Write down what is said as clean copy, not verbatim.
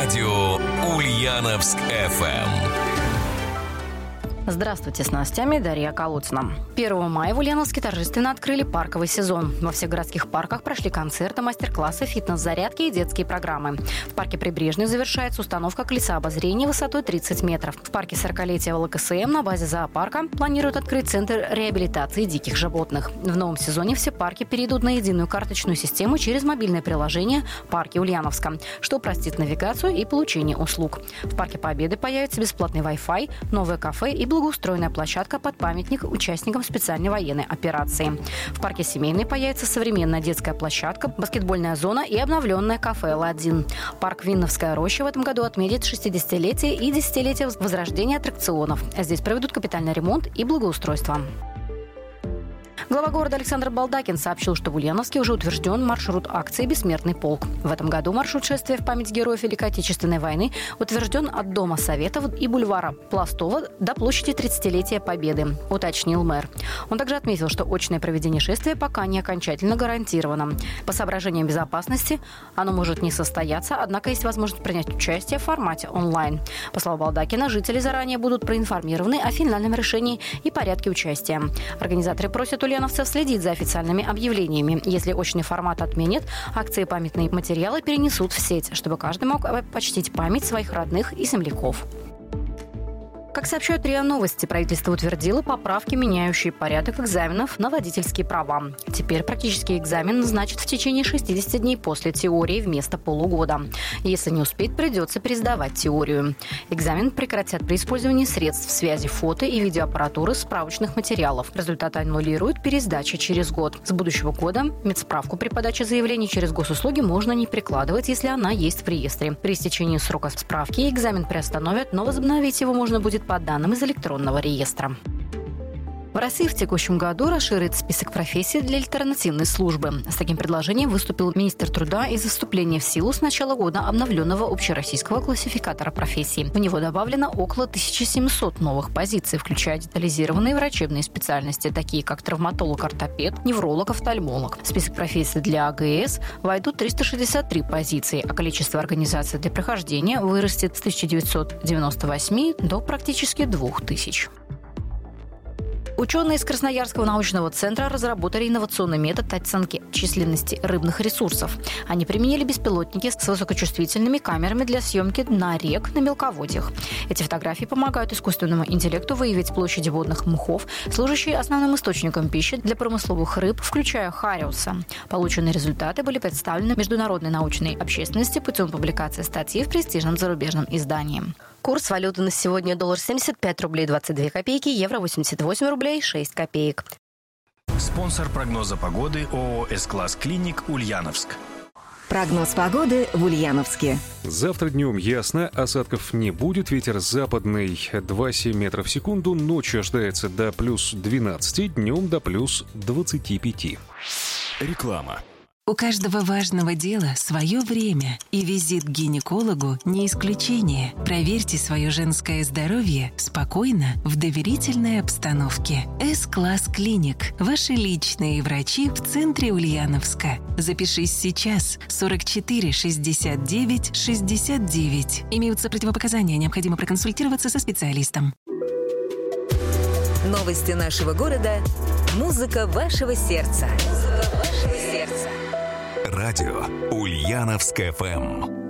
Радио Ульяновск FM. Здравствуйте, с новостями Дарья Колодцина. 1 мая в Ульяновске торжественно открыли парковый сезон. Во всех городских парках прошли концерты, мастер-классы, фитнес-зарядки и детские программы. В парке Прибрежный завершается установка колеса обозрения высотой 30 метров. В парке 40-летия ЛКСМ на базе зоопарка планируют открыть центр реабилитации диких животных. В новом сезоне все парки перейдут на единую карточную систему через мобильное приложение «Парки Ульяновска», что упростит навигацию и получение услуг. В парке Победы появится бесплатный Wi-Fi, новое кафе и благоустроенная площадка под памятник участникам специальной военной операции. В парке Семейный появится современная детская площадка, баскетбольная зона и обновленное кафе «Л1». Парк Винновская роща в этом году отметит 60-летие и 10-летие возрождения аттракционов. Здесь проведут капитальный ремонт и благоустройство. Глава города Александр Балдакин сообщил, что в Ульяновске уже утвержден маршрут акции «Бессмертный полк». В этом году маршрут шествия в память героев Великой Отечественной войны утвержден от Дома Советов и бульвара Пластова до площади 30-летия Победы, уточнил мэр. Он также отметил, что очное проведение шествия пока не окончательно гарантировано. По соображениям безопасности оно может не состояться, однако есть возможность принять участие в формате онлайн. По словам Балдакина, жители заранее будут проинформированы о финальном решении и порядке участия. Организаторы просят ульяновцев следить за официальными объявлениями. Если очный формат отменят, акции и памятные материалы перенесут в сеть, чтобы каждый мог почтить память своих родных и земляков. Как сообщают РИА Новости, правительство утвердило поправки, меняющие порядок экзаменов на водительские права. Теперь практический экзамен назначат в течение 60 дней после теории вместо полугода. Если не успеть, придется пересдавать теорию. Экзамен прекратят при использовании средств связи фото и видеоаппаратуры, справочных материалов. Результаты аннулируют пересдача через год. С будущего года медсправку при подаче заявлений через госуслуги можно не прикладывать, если она есть в реестре. При истечении срока справки экзамен приостановят, но возобновить его можно будет по данным из электронного реестра. В России в текущем году расширит список профессий для альтернативной службы. С таким предложением выступил министр труда из-за вступления в силу с начала года обновленного общероссийского классификатора профессий. В него добавлено около 1700 новых позиций, включая детализированные врачебные специальности, такие как травматолог-ортопед, невролог, офтальмолог. В список профессий для АГС войдут 363 позиции, а количество организаций для прохождения вырастет с 1998 до практически 2000. Ученые из Красноярского научного центра разработали инновационный метод оценки численности рыбных ресурсов. Они применили беспилотники с высокочувствительными камерами для съемки дна рек на мелководьях. Эти фотографии помогают искусственному интеллекту выявить площади водных мхов, служащие основным источником пищи для промысловых рыб, включая хариуса. Полученные результаты были представлены международной научной общественности путем публикации статьи в престижном зарубежном издании. Курс валюты на сегодня: доллар 75 рублей 22 копейки, евро 88 рублей 6 копеек. Спонсор прогноза погоды ООО «С-класс Клиник» Ульяновск. Прогноз погоды в Ульяновске. Завтра днем ясно, осадков не будет, ветер западный 2,7 метров в секунду, ночью ожидается до плюс 12, днем до плюс 25. Реклама. У каждого важного дела свое время, и визит к гинекологу не исключение. Проверьте свое женское здоровье спокойно, в доверительной обстановке. С-класс Клиник. Ваши личные врачи в центре Ульяновска. Запишись сейчас. 44 69 69. Имеются противопоказания, необходимо проконсультироваться со специалистом. Новости нашего города. Музыка вашего сердца. Радио Ульяновск FM.